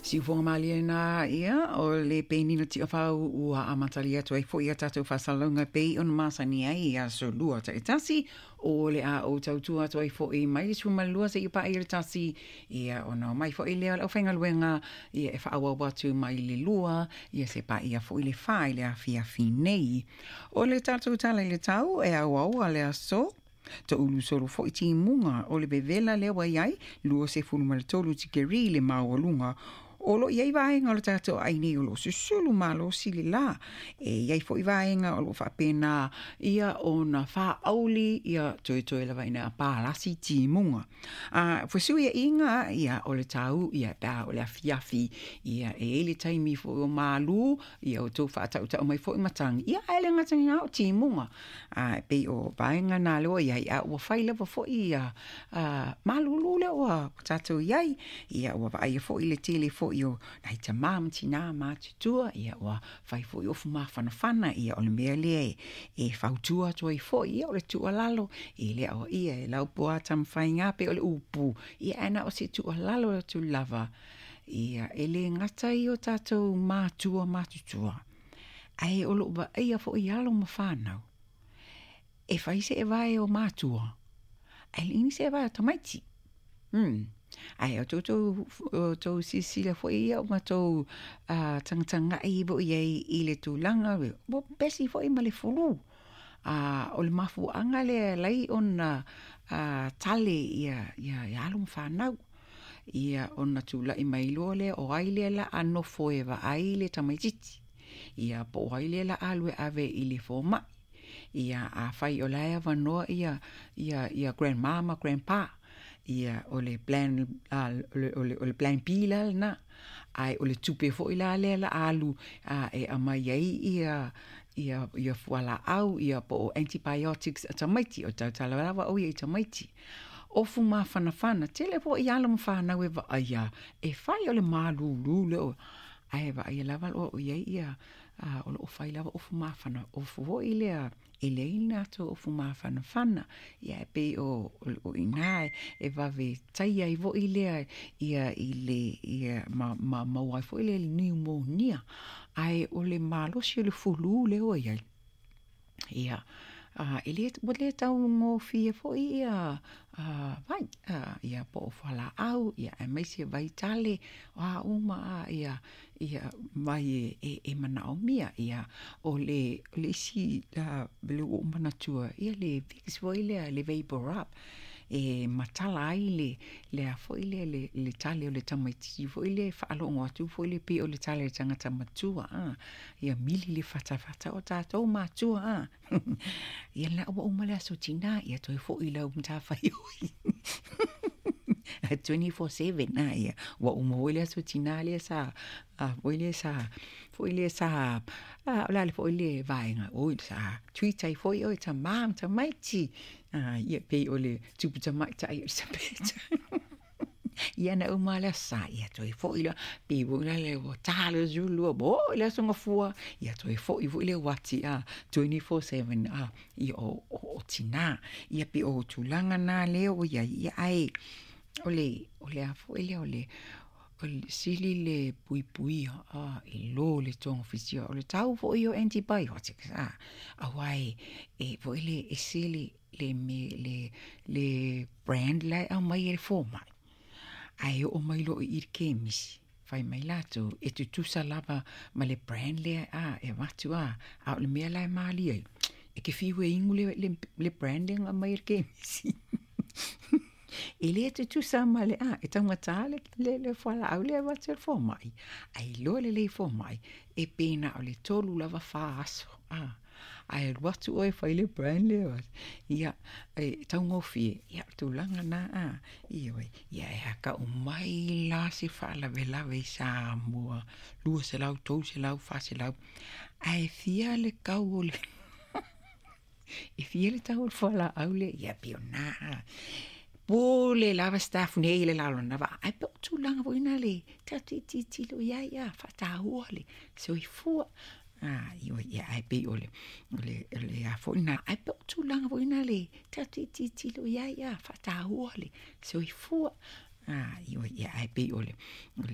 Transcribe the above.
Si fonga mali na ia o le penina ti fa ua amatali atu ai fo ia tatu fa salonga pe on masani ai ia so lua ta itasi o le a o tautu atu ai fo i mai su malua se i pa i tasi ia ona mai fo i le o fenga luenga ia e fa awa watu mai le lua ia se pa ia fo i le fa i le a fia finei o le tatu tala i le tau e awa le aso to ulu solo fo i ti munga o le bevela le wa iai lua se fulu mal tolu ti keri le maolunga o lo iai vaenga o le tato aini o lo susulu malo sili la e iai fo i vaenga o lo fa pena ia o na fa auli ia toi la vaina a palasi ti munga fo su ia inga ia o le tau ia pa o le afiafi ia e le taimi fo o malu ia o to fa tau mai fo i matang ia ele ngatangi au ti munga pe o vaenga na lo ia o faila fo ia malu le o tato iai ia o va ia fo i le tele fo io nai ta mam tina ma tutua ia wa fai fo io fuma fana ia o le mea le e fautua toi fo ia o le tua lalo e le o ia e lau poa tam fai ngape o le upu ia ana o se tua lalo le tu lava ia e le ngata i o tatou matua matutua ai o lo ba ia fo ia lo mafana e fai se e vai o matua ai lini se vai o tamaiti ai o to sisi la foi ia ma to tanga i bo i le tulanga bo pesi foi ma le fulu o le mafu anga le lai ona tale ia alum fanau ia ona tula i mai lole o aile la ano foeva aile tamaiti ia po aile la alwe ave i le foma ia a fai o la vanoa ia grandmama grandpa ia o le plan o le plan pila na ai o le tupe fo ila le la alu e amai ia fuala au ia po antibiotics tamaiti o tala o ia tamaiti o fuma fana tele fo ia lo mfana we va ia e fai o le malu lulo ai va ia lava o ia o lo fai lava o fuma fana o fo ile Elena to fuma fana ia pe o inai e va ve tai ai vo ile ia ma wa fo ile pneumonia ai o le malo si le fulu le o ia ele le tau ngo fie fo ia vai ia po fala au ia mai se vai tale uma ia mai e mana o mia ia o le si bele o mana tua ia le fix fo ile le vapor up e matala ai le a fo ile le tale o le tamaiti fo ile fa alo ngo atu fo ile pe o le tale tanga tamatua ia mili le fata o tatou matua ia la o mala so tina ia toi fo ile o mta fa yo 24/7 na ia wa o mo ile so tina le sa o ile sa fo ile sa la le fo ile vainga o sa twitter fo yo ta mam ta maiti ia pe o le tupu ta mai ta ia sa peta ia na o mala sa ia toi fo ile pe o le o tale zulu bo ile so ngafua ia toi fo ile wati 24/7 ia o tina ia pe o tulanga na le o ia ai ole a fo ile ole sili le pui i lo le tong fisio ole tau fo io antibiotics awai e fo ile e sili le brand la a mai fo mai ai o mai lo i kemis fai mai lato e tu salava ma le brand le e watu le mea la mali e ke fiwe ingule le branding a mai kemis ele tu sama le e tanga tale le fala au le va ser fo mai ai lo le fo mai e pena o le tolu lava faso ai watu oi fai le brand le ia e tanga fi ia tu langa na ia ka o mai la si fala vela ve sa mo lu se lau to se lau fa se lau ai fia le kau le e fia le tau fala au le ia piona Pole lava staff nele la lona va ai pe tu langa vo ina le tati lo ia fata ole so I fu io ia ai pe ole a fo ina ai pe tu langa vo ina le tati lo ia fata ole so I fu io ia ai pe ole